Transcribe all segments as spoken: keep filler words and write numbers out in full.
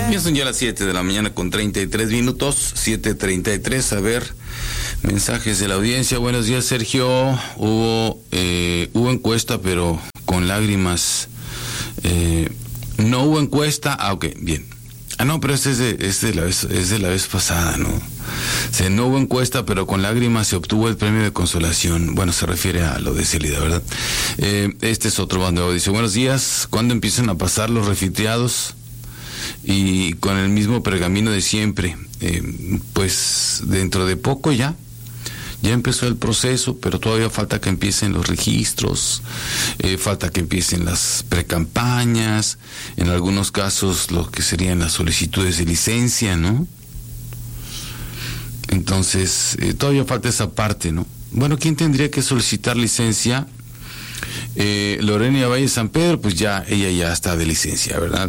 Ya son ya las siete de la mañana con treinta y tres minutos, siete treinta y tres. A ver, mensajes de la audiencia. Buenos días, Sergio. Hubo eh, hubo encuesta, pero con lágrimas. Eh, no hubo encuesta. Ah, ok, bien. Ah, no, pero este es de, este es de la vez, es de la vez pasada, ¿no? O sea, no hubo encuesta, pero con lágrimas se obtuvo el premio de consolación. Bueno, se refiere a lo de Celida, ¿verdad? Eh, este es otro bandeo. Dice, buenos días. ¿Cuándo empiezan a pasar los refriteriados? Y con el mismo pergamino de siempre. Eh, pues dentro de poco ya. Ya empezó el proceso, pero todavía falta que empiecen los registros, eh, falta que empiecen las precampañas, en algunos casos lo que serían las solicitudes de licencia, ¿no? Entonces, eh, todavía falta esa parte, ¿no? Bueno, ¿quién tendría que solicitar licencia? Eh, Lorena Valle San Pedro, pues ya, ella ya está de licencia, ¿verdad?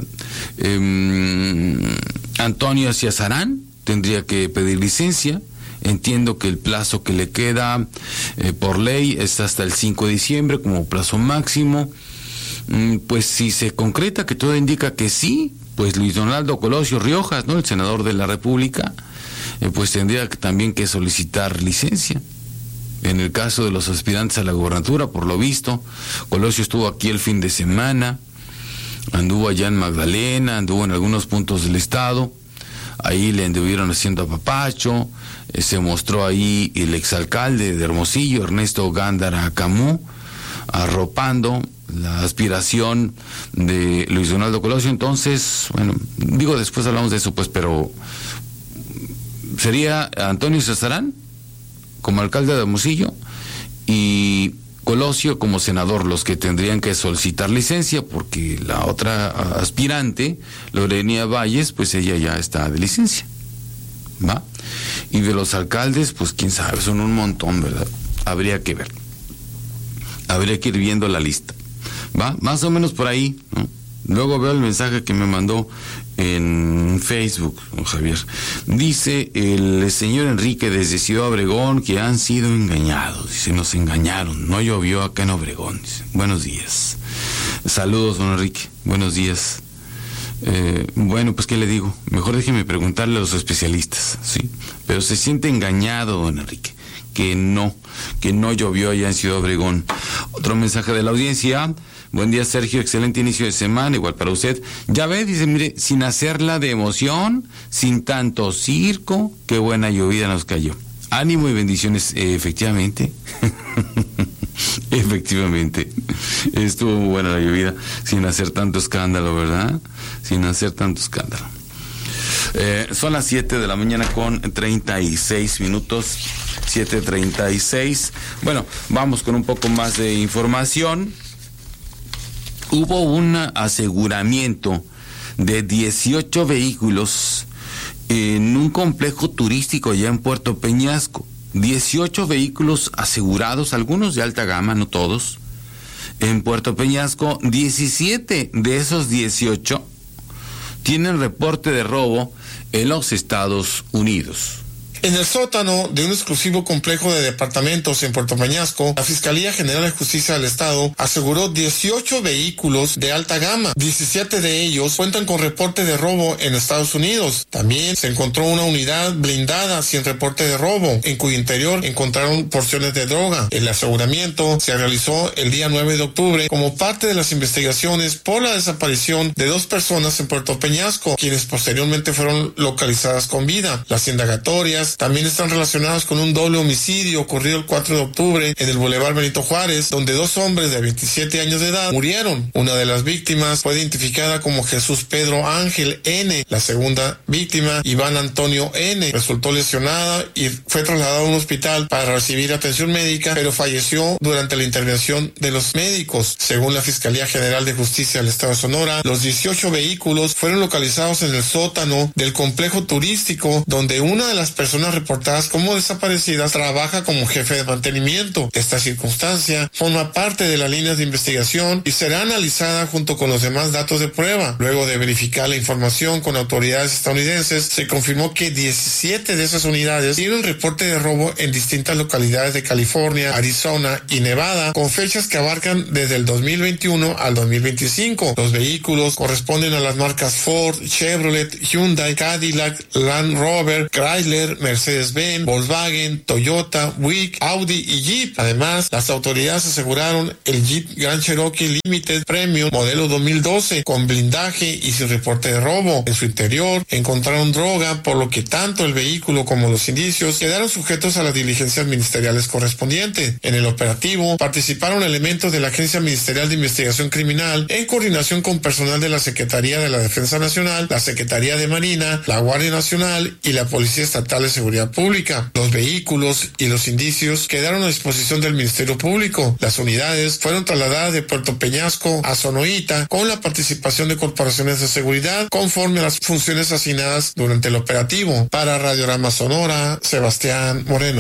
Eh, Antonio Ciazarán tendría que pedir licencia. Entiendo que el plazo que le queda eh, por ley es hasta el cinco de diciembre como plazo máximo. Mm, pues si se concreta, que todo indica que sí, pues Luis Donaldo Colosio Riojas, ¿no? El senador de la República, eh, pues tendría que, también que solicitar licencia. En el caso de los aspirantes a la gobernatura, por lo visto, Colosio estuvo aquí el fin de semana, anduvo allá en Magdalena, anduvo en algunos puntos del estado. Ahí le anduvieron haciendo apapacho, eh, se mostró ahí el exalcalde de Hermosillo, Ernesto Gándara Camú, arropando la aspiración de Luis Donaldo Colosio. Entonces, bueno, digo, después hablamos de eso, pues, pero sería Antonio Ciazarán como alcalde de Hermosillo y Colosio como senador los que tendrían que solicitar licencia, porque la otra aspirante, Lorena Valles, pues ella ya está de licencia, ¿va? Y de los alcaldes, pues quién sabe, son un montón, ¿verdad? Habría que ver, habría que ir viendo la lista, ¿va? Más o menos por ahí, ¿no? Luego veo el mensaje que me mandó en Facebook, don Javier. Dice el señor Enrique desde Ciudad Obregón que han sido engañados. Dice, nos engañaron, no llovió acá en Obregón. Dice, buenos días. Saludos, don Enrique, buenos días. Eh, bueno, pues qué le digo, mejor déjeme preguntarle a los especialistas, ¿sí? Pero se siente engañado, don Enrique, que no, que no llovió allá en Ciudad Obregón. Otro mensaje de la audiencia. Buen día, Sergio, excelente inicio de semana, igual para usted. Ya ve, dice, mire, sin hacerla de emoción, sin tanto circo, qué buena llovida nos cayó. Ánimo y bendiciones, eh, efectivamente. Efectivamente. Estuvo muy buena la llovida, sin hacer tanto escándalo, ¿verdad? Sin hacer tanto escándalo. Eh, son las siete de la mañana con treinta y seis minutos, siete treinta y seis. Bueno, vamos con un poco más de información. Hubo un aseguramiento de dieciocho vehículos en un complejo turístico allá en Puerto Peñasco. dieciocho vehículos asegurados, algunos de alta gama, no todos. En Puerto Peñasco, diecisiete de esos dieciocho tienen reporte de robo en los Estados Unidos. En el sótano de un exclusivo complejo de departamentos en Puerto Peñasco, la Fiscalía General de Justicia del Estado aseguró dieciocho vehículos de alta gama. diecisiete de ellos cuentan con reporte de robo en Estados Unidos. También se encontró una unidad blindada sin reporte de robo, en cuyo interior encontraron porciones de droga. El aseguramiento se realizó el día nueve de octubre como parte de las investigaciones por la desaparición de dos personas en Puerto Peñasco, quienes posteriormente fueron localizadas con vida. Las indagatorias también están relacionadas con un doble homicidio ocurrido el cuatro de octubre en el Boulevard Benito Juárez, donde dos hombres de veintisiete años de edad murieron. Una de las víctimas fue identificada como Jesús Pedro Ángel N. La segunda víctima, Iván Antonio N., resultó lesionada y fue trasladada a un hospital para recibir atención médica, pero falleció durante la intervención de los médicos. Según la Fiscalía General de Justicia del Estado de Sonora, los dieciocho vehículos fueron localizados en el sótano del complejo turístico, donde una de las personas personas reportadas como desaparecidas trabaja como jefe de mantenimiento. Esta circunstancia forma parte de las líneas de investigación y será analizada junto con los demás datos de prueba. Luego de verificar la información con autoridades estadounidenses, se confirmó que diecisiete de esas unidades tienen reporte de robo en distintas localidades de California, Arizona y Nevada, con fechas que abarcan desde el dos mil veintiuno al dos mil veinticinco. Los vehículos corresponden a las marcas Ford, Chevrolet, Hyundai, Cadillac, Land Rover, Chrysler, Mercedes-Benz, Volkswagen, Toyota, Buick, Audi y Jeep. Además, las autoridades aseguraron el Jeep Grand Cherokee Limited Premium modelo dos mil doce con blindaje y sin reporte de robo. En su interior encontraron droga, por lo que tanto el vehículo como los indicios quedaron sujetos a las diligencias ministeriales correspondientes. En el operativo participaron elementos de la Agencia Ministerial de Investigación Criminal en coordinación con personal de la Secretaría de la Defensa Nacional, la Secretaría de Marina, la Guardia Nacional y la Policía Estatal de Seguridad Pública. Los vehículos y los indicios quedaron a disposición del Ministerio Público. Las unidades fueron trasladadas de Puerto Peñasco a Sonoita con la participación de corporaciones de seguridad conforme a las funciones asignadas durante el operativo. Para Radiorama Sonora, Sebastián Moreno.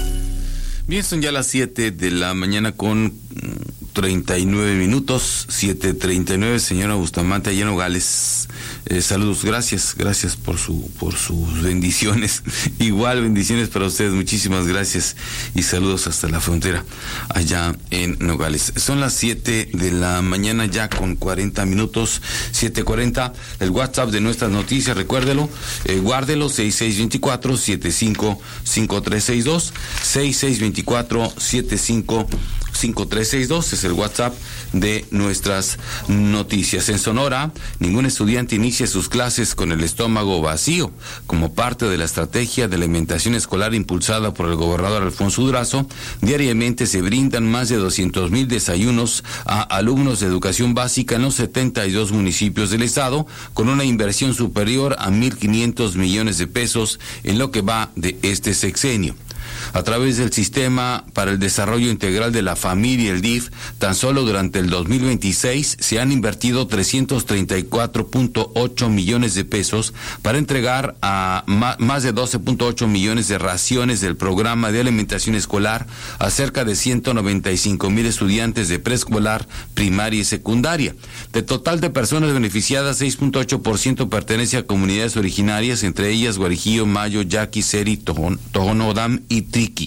Bien, son ya las siete de la mañana con treinta y nueve minutos, siete treinta y nueve, señora Bustamante, allá en Nogales. Eh, saludos, gracias, gracias por su por sus bendiciones. Igual bendiciones para ustedes, muchísimas gracias y saludos hasta la frontera allá en Nogales. Son las siete de la mañana ya con cuarenta minutos, siete cuarenta. El WhatsApp de nuestras noticias, recuérdelo, eh, guárdelo, seis seis dos cuatro, siete cinco cinco tres seis dos, seis seis dos cuatro, siete cinco cinco tres seis dos es el WhatsApp de nuestras noticias. En Sonora, ningún estudiante inicia sus clases con el estómago vacío. Como parte de la estrategia de alimentación escolar impulsada por el gobernador Alfonso Durazo, diariamente se brindan más de doscientos mil desayunos a alumnos de educación básica en los setenta y dos municipios del estado, con una inversión superior a mil quinientos millones de pesos en lo que va de este sexenio. A través del Sistema para el Desarrollo Integral de la Familia, el D I F, tan solo durante el dos mil veintiséis se han invertido trescientos treinta y cuatro punto ocho millones de pesos para entregar a más de doce punto ocho millones de raciones del programa de alimentación escolar a cerca de ciento noventa y cinco mil estudiantes de preescolar, primaria y secundaria. De total de personas beneficiadas, seis punto ocho por ciento pertenece a comunidades originarias, entre ellas Guarijillo, Mayo, Yaqui, Seri, Tojonodam y Triqui.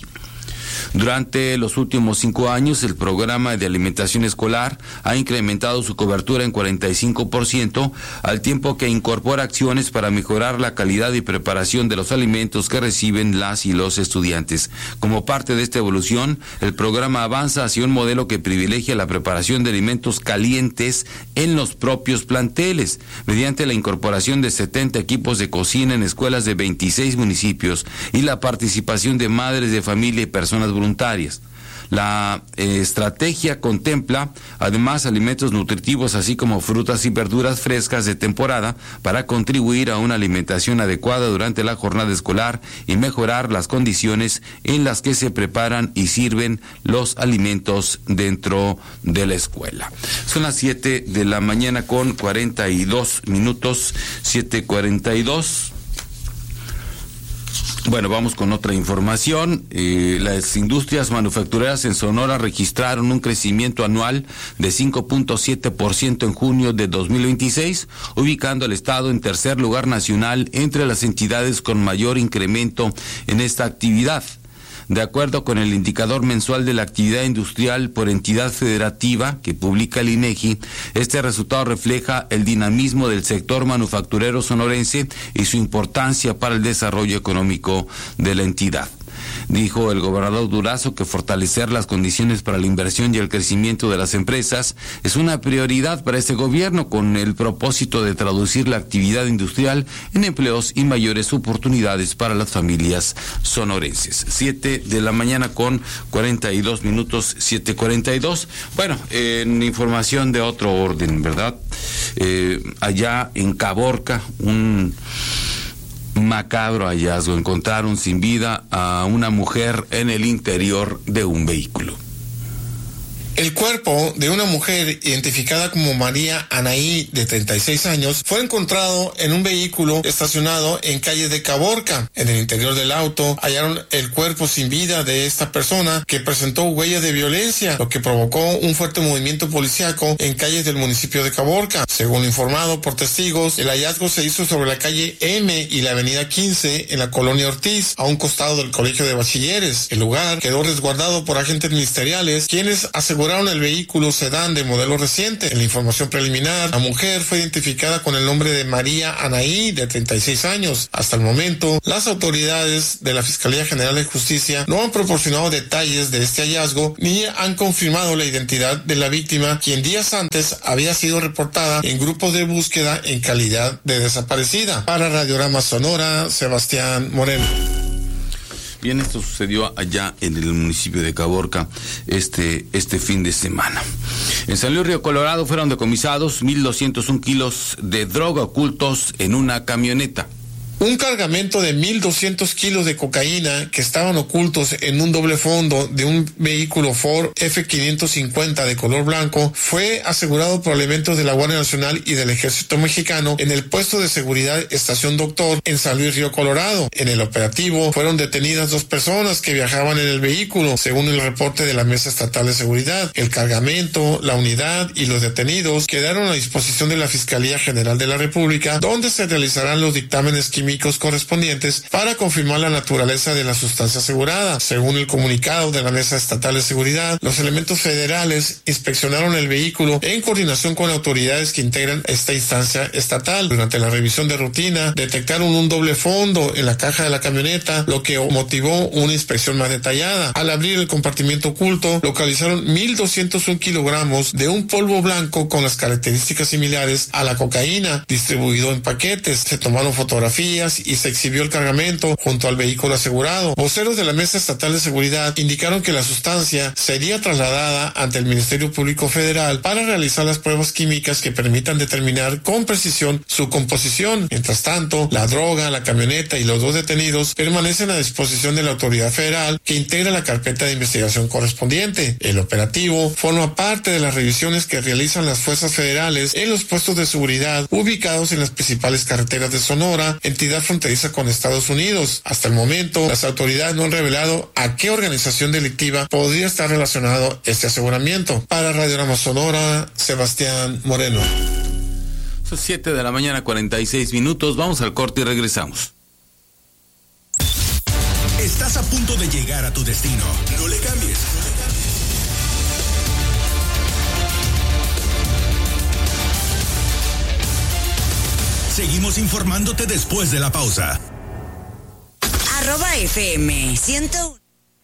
Durante los últimos cinco años, el programa de alimentación escolar ha incrementado su cobertura en cuarenta y cinco por ciento, al tiempo que incorpora acciones para mejorar la calidad y preparación de los alimentos que reciben las y los estudiantes. Como parte de esta evolución, el programa avanza hacia un modelo que privilegia la preparación de alimentos calientes en los propios planteles, mediante la incorporación de setenta equipos de cocina en escuelas de veintiséis municipios y la participación de madres de familia y personas voluntarias. La eh, estrategia contempla además alimentos nutritivos, así como frutas y verduras frescas de temporada, para contribuir a una alimentación adecuada durante la jornada escolar y mejorar las condiciones en las que se preparan y sirven los alimentos dentro de la escuela. Son las siete de la mañana con cuarenta y dos minutos, siete cuarenta y dos. Bueno, vamos con otra información. Eh, las industrias manufactureras en Sonora registraron un crecimiento anual de cinco punto siete por ciento en junio de dos mil veintiséis, ubicando al estado en tercer lugar nacional entre las entidades con mayor incremento en esta actividad. De acuerdo con el indicador mensual de la actividad industrial por entidad federativa que publica el INEGI, este resultado refleja el dinamismo del sector manufacturero sonorense y su importancia para el desarrollo económico de la entidad. Dijo el gobernador Durazo que fortalecer las condiciones para la inversión y el crecimiento de las empresas es una prioridad para este gobierno, con el propósito de traducir la actividad industrial en empleos y mayores oportunidades para las familias sonorenses. Siete de la mañana con cuarenta y dos minutos, siete cuarenta y dos. Bueno, en información de otro orden, ¿verdad? Eh, allá en Caborca, un macabro hallazgo. Encontraron sin vida a una mujer en el interior de un vehículo. El cuerpo de una mujer identificada como María Anaí, de treinta y seis años, fue encontrado en un vehículo estacionado en calle de Caborca. En el interior del auto hallaron el cuerpo sin vida de esta persona, que presentó huellas de violencia, lo que provocó un fuerte movimiento policíaco en calles del municipio de Caborca. Según informado por testigos, el hallazgo se hizo sobre la calle M y la avenida quince en la colonia Ortiz, a un costado del colegio de bachilleres. El lugar quedó resguardado por agentes ministeriales, quienes aseguraron el vehículo sedán de modelo reciente. En la información preliminar, la mujer fue identificada con el nombre de María Anaí, de treinta y seis años. Hasta el momento, las autoridades de la Fiscalía General de Justicia no han proporcionado detalles de este hallazgo ni han confirmado la identidad de la víctima, quien días antes había sido reportada en grupos de búsqueda en calidad de desaparecida. Para Radiorama Sonora, Sebastián Moreno. Bien, esto sucedió allá en el municipio de Caborca este, este fin de semana. En San Luis Río Colorado fueron decomisados mil doscientos un kilos de droga ocultos en una camioneta. Un cargamento de mil doscientos kilos de cocaína que estaban ocultos en un doble fondo de un vehículo Ford F quinientos cincuenta de color blanco fue asegurado por elementos de la Guardia Nacional y del Ejército Mexicano en el puesto de seguridad Estación Doctor en San Luis Río Colorado. En el operativo fueron detenidas dos personas que viajaban en el vehículo, según el reporte de la Mesa Estatal de Seguridad. El cargamento, la unidad y los detenidos quedaron a disposición de la Fiscalía General de la República, donde se realizarán los dictámenes químicos correspondientes para confirmar la naturaleza de la sustancia asegurada. Según el comunicado de la Mesa Estatal de Seguridad, los elementos federales inspeccionaron el vehículo en coordinación con autoridades que integran esta instancia estatal. Durante la revisión de rutina, detectaron un doble fondo en la caja de la camioneta, lo que motivó una inspección más detallada. Al abrir el compartimiento oculto, localizaron mil doscientos un kilogramos de un polvo blanco con las características similares a la cocaína, distribuido en paquetes. Se tomaron fotografías y se exhibió el cargamento junto al vehículo asegurado. Voceros de la Mesa Estatal de Seguridad indicaron que la sustancia sería trasladada ante el Ministerio Público Federal para realizar las pruebas químicas que permitan determinar con precisión su composición. Mientras tanto, la droga, la camioneta y los dos detenidos permanecen a disposición de la autoridad federal, que integra la carpeta de investigación correspondiente. El operativo forma parte de las revisiones que realizan las fuerzas federales en los puestos de seguridad ubicados en las principales carreteras de Sonora, entidad fronteriza con Estados Unidos. Hasta el momento, las autoridades no han revelado a qué organización delictiva podría estar relacionado este aseguramiento. Para Radiorama Sonora, Sebastián Moreno. Son siete de la mañana, cuarenta y seis minutos. Vamos al corte y regresamos. Estás a punto de llegar a tu destino. No le cambies. Seguimos informándote después de la pausa. Arroba F M ciento uno.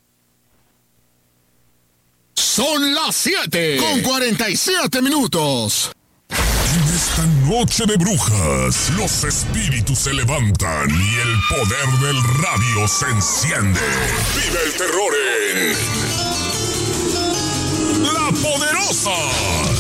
Son las siete con cuarenta y siete minutos. En esta noche de brujas, los espíritus se levantan y el poder del radio se enciende. Vive el terror en La Poderosa.